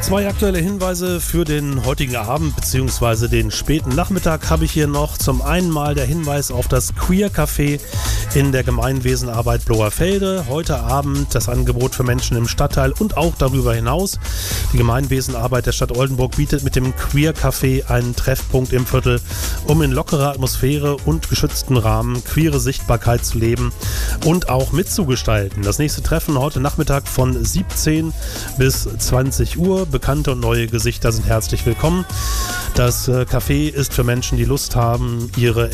Zwei aktuelle Hinweise für den heutigen Abend bzw. den späten Nachmittag habe ich hier noch. Zum einen mal der Hinweis auf das Queer Café in der Gemeinwesenarbeit Bloerfelde. Heute Abend das Angebot für Menschen im Stadtteil und auch darüber hinaus. Die Gemeinwesenarbeit der Stadt Oldenburg bietet mit dem Queer Café einen Treffpunkt im Viertel, um in lockerer Atmosphäre und geschützten Rahmen queere Sichtbarkeit zu leben und auch mitzugestalten. Das nächste Treffen heute Nachmittag von 17 bis 20 Uhr. Bekannte und neue Gesichter sind herzlich willkommen. Das Café ist für Menschen, die Lust haben, ihre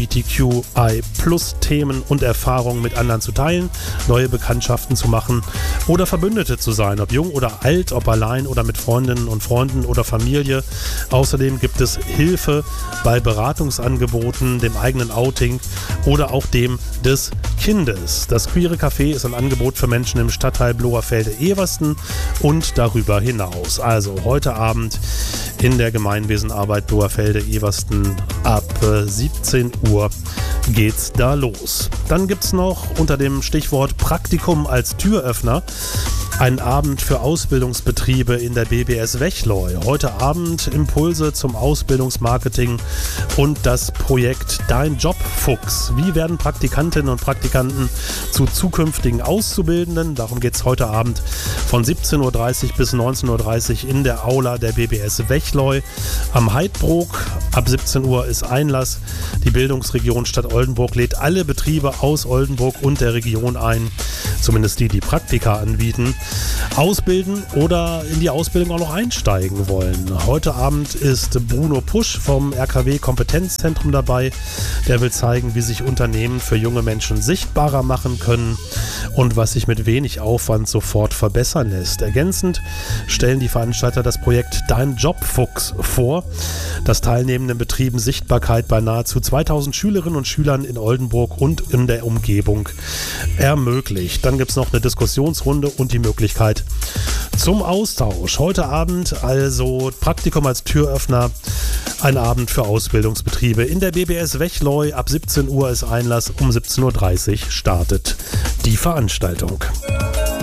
LGBTQI+-Themen und Erfahrungen mit anderen zu teilen, neue Bekanntschaften zu machen oder Verbündete zu sein, ob jung oder alt, ob allein oder mit Freundinnen und Freunden oder Familie. Außerdem gibt es Hilfe bei Beratungsangeboten, dem eigenen Outing oder auch dem des Kindes. Das Queere Café ist ein Angebot für Menschen im Stadtteil Bloerfelde-Eversten und darüber hinaus. Also heute Abend in der Gemeinwesenarbeit Bloerfelde-Eversten ab 17 Uhr geht's da los. Dann gibt's noch unter dem Stichwort Praktikum als Türöffner einen Abend für Ausbildungsbetriebe in der BBS Wechleu. Heute Abend Impulse zum Ausbildungsmarketing und das Projekt Dein Jobfuchs. Wie werden Praktikantinnen und Praktikanten zu zukünftigen Auszubildenden? Darum geht es heute Abend von 17.30 Uhr bis 19.30 Uhr in der Aula der BBS Wechleu am Heidbrook. Ab 17 Uhr ist Einlass. Die Bildungsregion Stadt Oldenburg lädt alle Betriebe aus Oldenburg und der Region ein, zumindest die Praktika anbieten, ausbilden oder in die Ausbildung auch noch einsteigen wollen. Heute Abend ist Bruno Pusch vom RKW Kompetenzzentrum dabei. Der will zeigen, wie sich Unternehmen für junge Menschen sichtbarer machen können und was sich mit wenig Aufwand sofort verbessern lässt. Ergänzend stellen die Veranstalter das Projekt Dein Jobfuchs vor, das teilnehmenden Betrieben Sichtbarkeit bei nahezu 2000 Schülerinnen und Schülern in Oldenburg und in der Umgebung ermöglicht. Dann gibt es noch eine Diskussionsrunde und die Möglichkeit zum Austausch. Heute Abend also Praktikum als Türöffner, ein Abend für Ausbildungsbetriebe in der BBS Wechleu. Ab 17 Uhr ist Einlass, um 17.30 Uhr startet die Veranstaltung.